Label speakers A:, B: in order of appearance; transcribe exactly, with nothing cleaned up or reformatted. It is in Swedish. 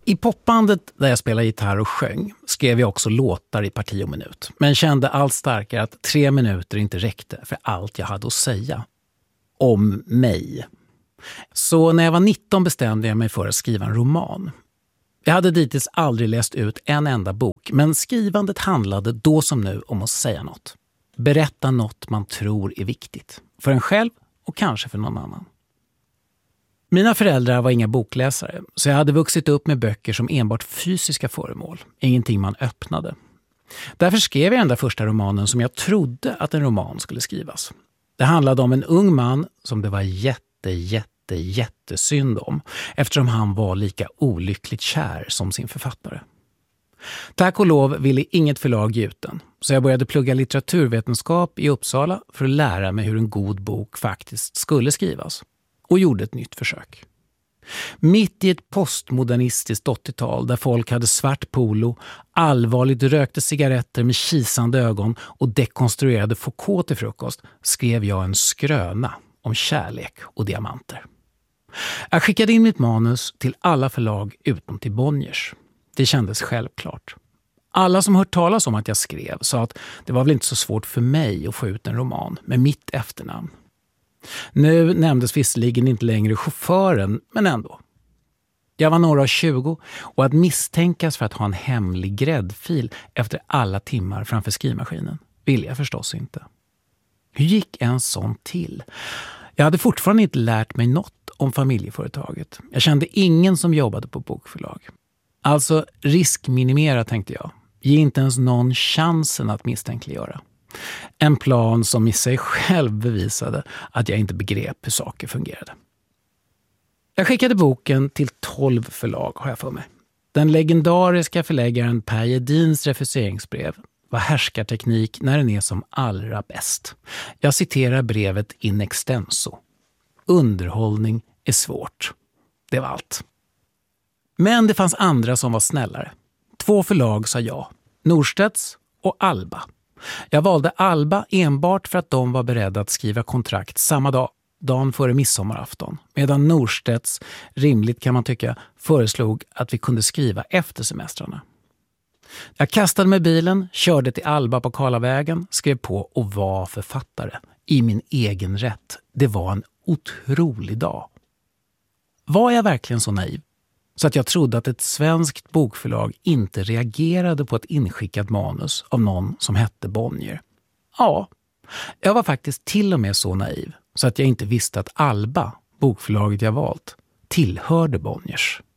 A: I popbandet där jag spelade gitarr och sjöng skrev jag också låtar i parti och minut. Men kände allt starkare att tre minuter inte räckte för allt jag hade att säga. Om mig. Så när jag var nitton bestämde jag mig för att skriva en roman. Jag hade dittills aldrig läst ut en enda bok, men skrivandet handlade då som nu om att säga något. Berätta något man tror är viktigt. För en själv och kanske för någon annan. Mina föräldrar var inga bokläsare, så jag hade vuxit upp med böcker som enbart fysiska föremål. Ingenting man öppnade. Därför skrev jag den där första romanen som jag trodde att en roman skulle skrivas. Det handlade om en ung man som det var jätte, jätte, jättesynd om, eftersom han var lika olyckligt kär som sin författare. Tack och lov ville inget förlag ge ut den, så jag började plugga litteraturvetenskap i Uppsala för att lära mig hur en god bok faktiskt skulle skrivas. Och gjorde ett nytt försök. Mitt i ett postmodernistiskt åttiotal där folk hade svart polo, allvarligt rökte cigaretter med kisande ögon och dekonstruerade Foucault till frukost skrev jag en skröna om kärlek och diamanter. Jag skickade in mitt manus till alla förlag utom till Bonniers. Det kändes självklart. Alla som hört talas om att jag skrev sa att det var väl inte så svårt för mig att få ut en roman med mitt efternamn. Nu nämndes visserligen inte längre chauffören, men ändå. Jag var några tjugo och att misstänkas för att ha en hemlig gräddfil efter alla timmar framför skrivmaskinen ville jag förstås inte. Hur gick en sån till? Jag hade fortfarande inte lärt mig något om familjeföretaget. Jag kände ingen som jobbade på bokförlag. Alltså riskminimera, tänkte jag. Ge inte ens någon chansen att misstänkliggöra. En plan som i sig själv bevisade att jag inte begrep hur saker fungerade. Jag skickade boken till tolv förlag, har jag för mig. Den legendariska förläggaren Per Gedins refuseringsbrev var härskarteknik när den är som allra bäst. Jag citerar brevet in extenso. Underhållning är svårt. Det var allt. Men det fanns andra som var snällare. Två förlag sa ja. Norstedts och Alba. Jag valde Alba enbart för att de var beredda att skriva kontrakt samma dag, dagen före midsommarafton. Medan Norstedts, rimligt kan man tycka, föreslog att vi kunde skriva efter semestrarna. Jag kastade med bilen, körde till Alba på Karlavägen, skrev på och var författare. I min egen rätt. Det var en otrolig dag. Var jag verkligen så naiv? Så att jag trodde att ett svenskt bokförlag inte reagerade på ett inskickat manus av någon som hette Bonnier. Ja, jag var faktiskt till och med så naiv så att jag inte visste att Alba, bokförlaget jag valt, tillhörde Bonniers.